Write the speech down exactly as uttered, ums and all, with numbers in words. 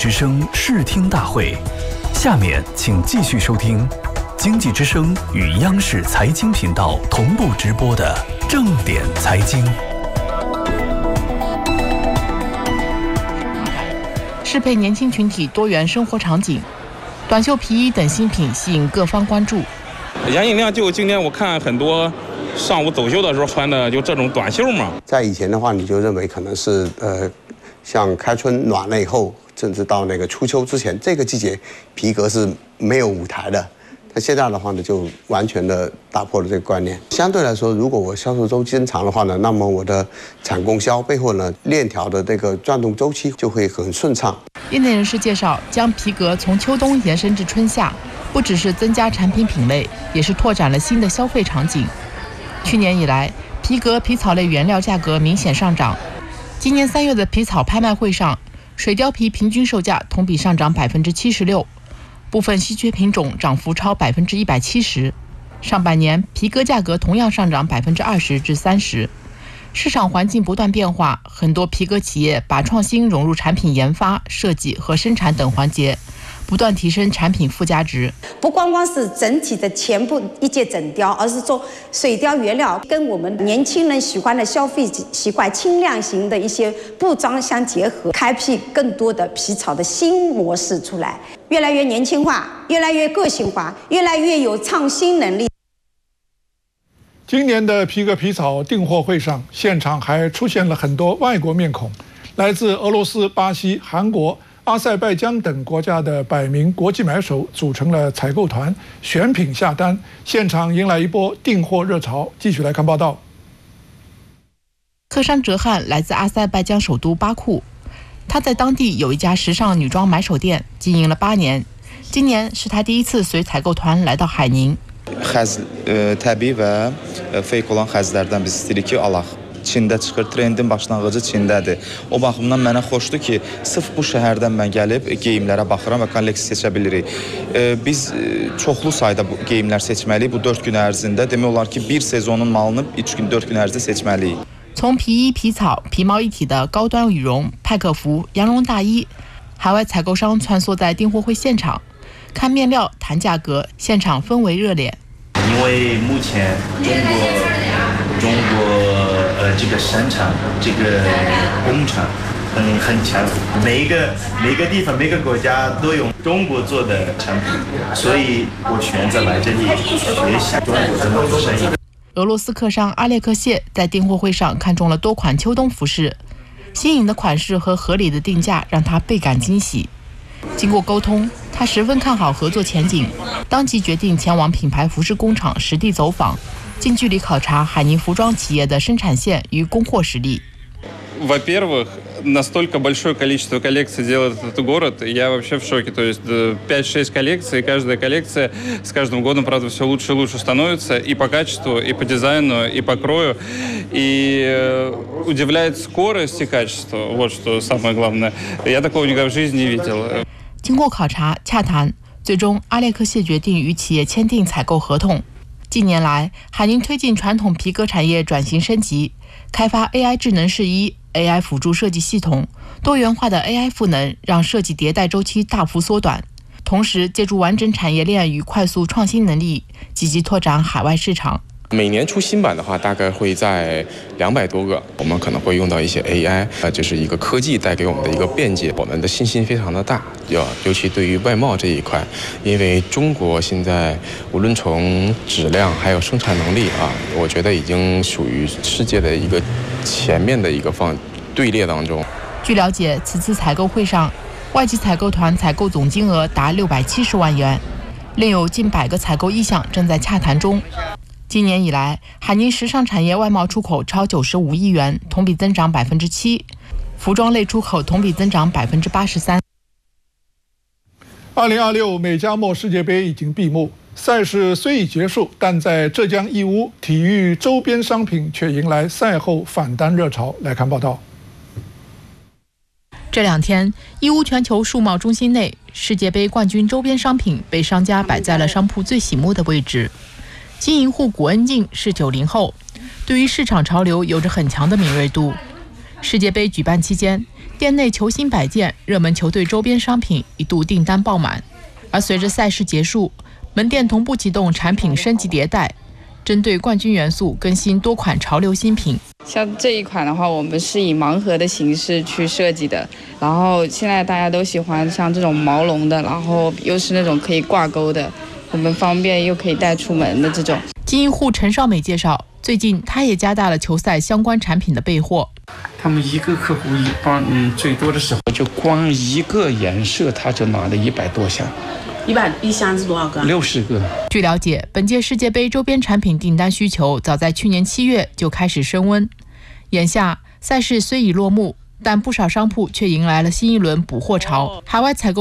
之声视听大会，下面请继续收听经济之声与央视财经频道同步直播的正点财经。 适配年轻群体多元生活场景，短袖皮衣等新品吸引各方关注。 眼影亮就今天我看很多上午走秀的时候穿的就这种短袖嘛。 在以前的话，你就认为可能是呃，像开春暖了以后，甚至到那个初秋之前，这个季节皮革是没有舞台的。那现在的话呢，就完全的打破了这个观念。相对来说，如果我销售周期增长的话呢，那么我的产供销背后呢，链条的这个转动周期就会很顺畅。 业内人士介绍，将皮革从秋冬延伸至春夏，不只是增加产品品类，也是拓展了新的消费场景。去年以来，皮革皮草类原料价格明显上涨。今年三月的皮草拍卖会上，水貂皮平均售价同比上涨百分之七十六，部分稀缺品种涨幅超百分之一百七十。上半年皮革价格同样上涨百分之二十至三十。市场环境不断变化，很多皮革企业把创新融入产品研发、设计和生产等环节，不断提升产品附加值。 不光光是整体的全部一件整貂，而是说水貂原料跟我们年轻人喜欢的消费习惯轻量型的一些布章相结合，开辟更多的皮草的新模式出来，越来越年轻化，越来越个性化，越来越有创新能力。 今年的皮革皮草订货会上，现场还出现了很多外国面孔，来自俄罗斯、巴西、韩国、阿塞拜疆等国家的百名国际买手组成了采购团，选品下单，现场迎来一波订货热潮。继续来看报道。 克山哲汉来自阿塞拜疆首都巴库，他在当地有一家时尚女装买手店，经营了八年。今年是他第一次随采购团来到海宁。 Xəz təbii və fake olan xəzlərdən biz istəyirik ki, alaq. Çində çıxır, trendin başlanğıcı Çindədir. O baxımdan mənə xoşdur ki, sırf bu şəhərdən mən gəlib geyimlərə baxıram və kolleksiya seçə bilirik. Biz çoxlu sayda bu geyimlər seçməliyik bu dörd gün ərzində. Demək olar ki, bir sezonun malını üç gün, dörd gün ərzində seçməliyik. 从皮衣、皮草、皮毛一体的高端羽绒、派克服、羊绒大衣，海外采购商穿梭在订货会现场，看面料、谈价格，现场氛围热烈。 因为目前中国中国呃这个生产这个工厂很很强，每一个每个地方每个国家都有中国做的产品，所以我选择来这里学习中国怎么做生意。 俄罗斯客商阿列克谢在订货会上看中了多款秋冬服饰，新颖的款式和合理的定价让他倍感惊喜。经过沟通，他十分看好合作前景，当即决定前往品牌服饰工厂实地走访，近距离考察海宁服装企业的生产线与供货实力。 Во-первых, настолько большое количество коллекций делает этот город, я вообще в шоке. То есть пять-шесть коллекций, и каждая коллекция с каждым годом, правда, все лучше и лучше становится и по качеству, и по дизайну, и по крою. И удивляет скорость и качество. Вот что самое главное. Я такого никогда в жизни не видел. 经过考察、洽谈，最终阿列克谢决定与企业签订采购合同。近年来，海宁推进传统皮革产业转型升级，开发 A I 智能试衣、A I 辅助设计系统，多元化的 A I 赋能让设计迭代周期大幅缩短，同时借助完整产业链与快速创新能力，积极拓展海外市场。 每年出新版的话，大概会在两百多个。我们可能会用到一些 A I， 呃，这是一个科技带给我们的一个便捷，我们的信心非常的大。尤尤其对于外贸这一块，因为中国现在无论从质量还有生产能力啊，我觉得已经属于世界的一个前面的一个方队列当中。 据了解，此次采购会上，外籍采购团采购总金额达六百七十万元，另有近百个采购意向正在洽谈中。今年以来，海宁时尚产业外贸出口超九十五亿元，同比增长百分之七；服装类出口同比增长百分之八十三。 二零二六美加墨世界杯已经闭幕，赛事虽已结束，但在浙江义乌，体育周边商品却迎来赛后反单热潮。来看报道。 这两天，义乌全球数贸中心内，世界杯冠军周边商品被商家摆在了商铺最醒目的位置。经营户古恩静是九零后，对于市场潮流有着很强的敏锐度。世界杯举办期间， 店内球星摆件、热门球队周边商品一度订单爆满。而随着赛事结束，门店同步启动产品升级迭代，针对冠军元素更新多款潮流新品。 像这一款的话，我们是以盲盒的形式去设计的，然后现在大家都喜欢像这种毛绒的，然后又是那种可以挂钩的，我们方便又可以带出门的这种。 经营户陈少美介绍，最近她也加大了球赛相关产品的备货。 他们一个客户一帮，嗯，最多的时候就光一个颜色，他就拿了一百多箱。 一百一箱是多少个？ 六十个。 据了解，本届世界杯周边产品订单需求早在去年七月就开始升温。眼下赛事虽已落幕，但不少商铺却迎来了新一轮补货潮，海外采购